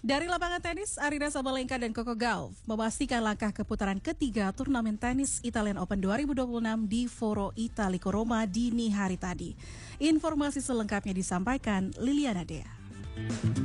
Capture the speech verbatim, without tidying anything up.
Dari lapangan tenis, Aryna Sabalenka dan Coco Gauff memastikan langkah ke putaran ketiga turnamen tenis Italian Open dua ribu dua puluh enam di Foro Italico Roma dini hari tadi. Informasi selengkapnya disampaikan Liliana Dea.